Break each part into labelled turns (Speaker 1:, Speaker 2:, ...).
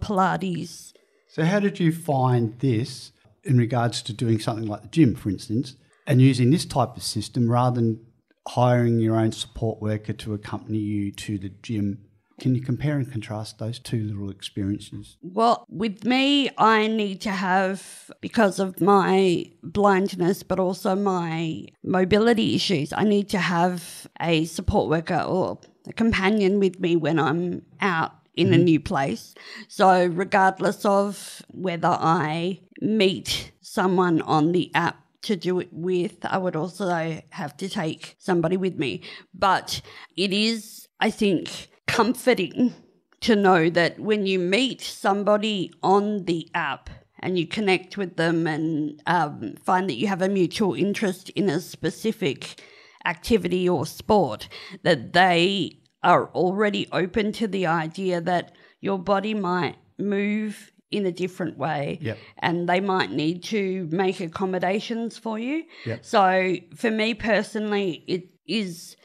Speaker 1: Pilates.
Speaker 2: So how did you find this in regards to doing something like the gym, for instance, and using this type of system rather than hiring your own support worker to accompany you to the gym? Can you compare and contrast those two little experiences?
Speaker 1: Well, with me, I need to have, because of my blindness, but also my mobility issues, I need to have a support worker or a companion with me when I'm out in a new place. So regardless of whether I meet someone on the app to do it with, I would also have to take somebody with me. But it is, I think, comforting to know that when you meet somebody on the app and you connect with them and find that you have a mutual interest in a specific activity or sport, that they are already open to the idea that your body might move in a different way.
Speaker 2: Yep.
Speaker 1: And they might need to make accommodations for you.
Speaker 2: Yep.
Speaker 1: So for me personally, it is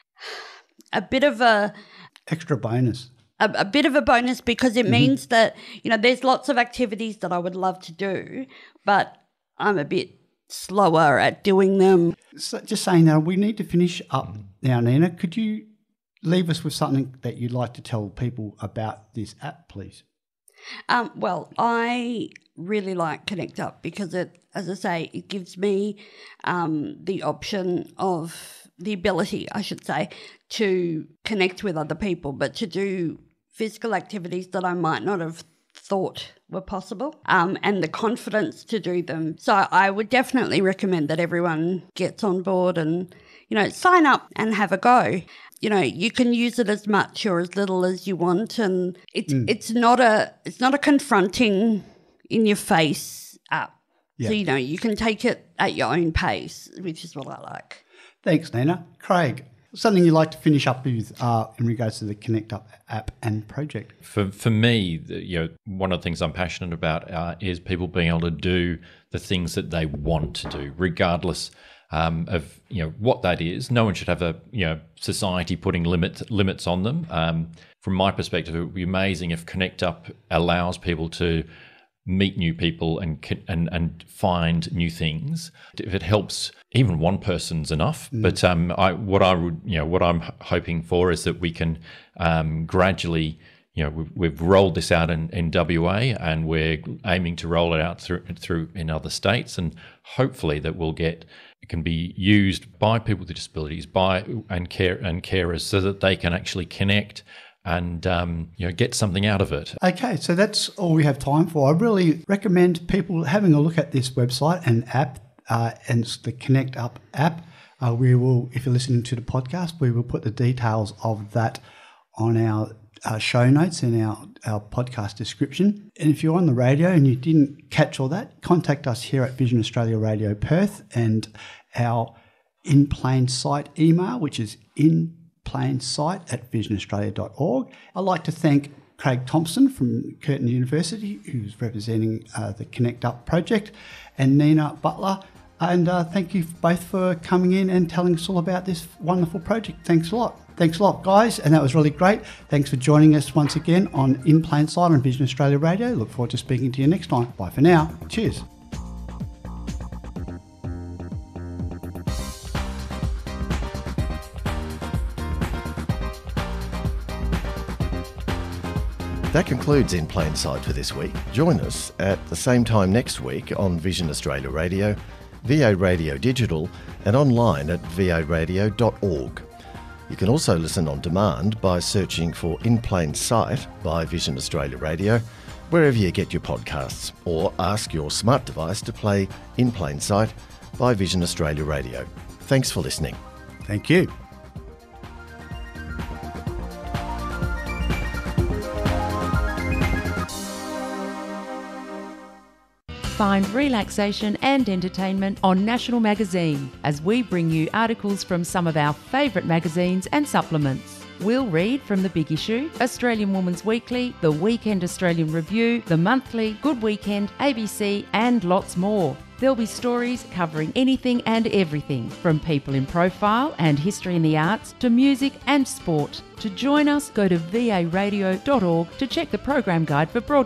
Speaker 1: a bit of a
Speaker 2: Extra bonus.
Speaker 1: a bit of a bonus, because it means that, you know, there's lots of activities that I would love to do, but I'm a bit slower at doing them.
Speaker 2: So just saying that, we need to finish up now, Nina. Could you leave us with something that you'd like to tell people about this app, please?
Speaker 1: Well, I really like Connect Up because it, as I say, it gives me the option of the ability, I should say, to connect with other people, but to do physical activities that I might not have thought were possible, and the confidence to do them. So I would definitely recommend that everyone gets on board and, you know, sign up and have a go. You know, you can use it as much or as little as you want, and it's not a confronting in your face app.
Speaker 2: Yeah.
Speaker 1: So, you know, you can take it at your own pace, which is what I like.
Speaker 2: Thanks, Nina. Craig, something you'd like to finish up with in regards to the Connect Up app and project?
Speaker 3: For me, one of the things I'm passionate about is people being able to do the things that they want to do, regardless of what that is. No one should have society putting limits on them. From my perspective, it would be amazing if Connect Up allows people to meet new people and find new things. If it helps even one person's enough. But what I'm hoping for is that we can gradually, we've rolled this out in WA, and we're aiming to roll it out through in other states, and hopefully that it can be used by people with disabilities and carers, so that they can actually connect and get something out of it.
Speaker 2: Okay, so that's all we have time for. I really recommend people having a look at this website and app, and it's the Connect Up app. We will, if you're listening to the podcast, we will put the details of that on our show notes in our podcast description. And if you're on the radio and you didn't catch all that, contact us here at Vision Australia Radio Perth, and our In Plain Sight email, which is inplainsight@visionaustralia.org. I'd like to thank Craig Thompson from Curtin University, who's representing the Connect Up project, and Nina Butler. And thank you both for coming in and telling us all about this wonderful project. Thanks a lot. Thanks a lot, guys. And that was really great. Thanks for joining us once again on In Plain Sight on Vision Australia Radio. Look forward to speaking to you next time. Bye for now. Cheers.
Speaker 4: That concludes In Plain Sight for this week. Join us at the same time next week on Vision Australia Radio, VA Radio Digital, and online at varadio.org. You can also listen on demand by searching for In Plain Sight by Vision Australia Radio, wherever you get your podcasts, or ask your smart device to play In Plain Sight by Vision Australia Radio. Thanks for listening.
Speaker 2: Thank you.
Speaker 5: Find relaxation and entertainment on National Magazine as we bring you articles from some of our favourite magazines and supplements. We'll read from The Big Issue, Australian Woman's Weekly, The Weekend Australian Review, The Monthly, Good Weekend, ABC, and lots more. There'll be stories covering anything and everything, from people in profile and history in the arts to music and sport. To join us, go to varadio.org to check the program guide for broadcast.